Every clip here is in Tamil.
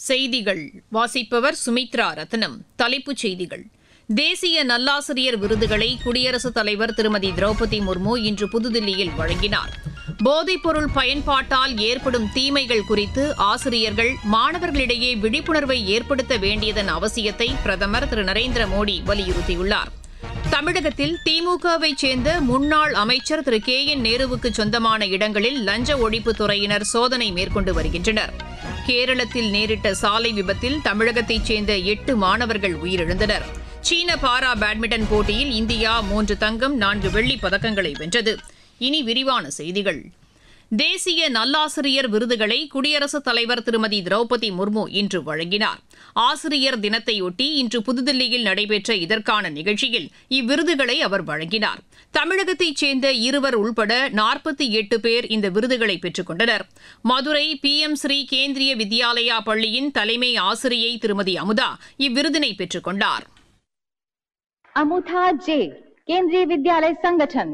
செய்திகள் வாசிப்பவர் சுமித்ரா ரத்னம். தலைப்புச் செய்திகள்: தேசிய நல்லாசிரியர் விருதுகளை குடியரசுத் தலைவர் திருமதி திரௌபதி முர்மு இன்று புதுதில்லியில் வழங்கினார். போதைப்பொருள் பயன்பாட்டால் ஏற்படும் தீமைகள் குறித்து ஆசிரியர்கள் மாணவர்களிடையே விழிப்புணர்வை ஏற்படுத்த வேண்டியதன் அவசியத்தை பிரதமர் திரு நரேந்திர மோடி வலியுறுத்தியுள்ளார். தமிழகத்தில் திமுகவை சேர்ந்த முன்னாள் அமைச்சர் திரு கே என் நேருவுக்கு சொந்தமான இடங்களில் லஞ்ச ஒழிப்புத்துறையினர் சோதனை மேற்கொண்டு வருகின்றனர். கேரளத்தில் நேரிட்ட சாலை விபத்தில் தமிழகத்தைச் சேர்ந்த 8 மாணவர்கள் உயிரிழந்தனர். சீன பாரா பேட்மிண்டன் போட்டியில் இந்தியா 3 தங்கம் 4 வெள்ளிப் பதக்கங்களை வென்றது. இனி விரிவான செய்திகள். தேசிய நல்லாசிரியர் விருதுகளை குடியரசுத் தலைவர் திருமதி திரௌபதி முர்மு இன்று வழங்கினார். ஆசிரியர் தினத்தையொட்டி இன்று புதுதில்லியில் நடைபெற்ற இதற்கான நிகழ்ச்சியில் இவ்விருதுகளை அவர் வழங்கினார். தமிழகத்தைச் சேர்ந்த 2 உள்பட 48 பேர் இந்த விருதுகளை பெற்றுக் கொண்டனர். மதுரை PM ஸ்ரீ கேந்திரிய வித்யாலயா பள்ளியின் தலைமை ஆசிரியை திருமதி அமுதா இவ்விருதினை பெற்றுக் கொண்டார். अमुथा जे केंद्रीय विद्यालय संगठन।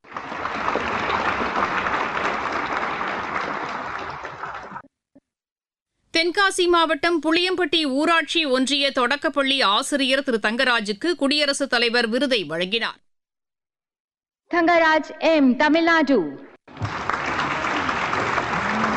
தென்காசி மாவட்டம் புளியம்பட்டி ஊராட்சி ஒன்றிய தொடக்கப்பள்ளி ஆசிரியர் திரு தங்கராஜுக்கு குடியரசுத் தலைவர் விருதை வழங்கினார். தங்கராஜ் M, तमिलनाडु।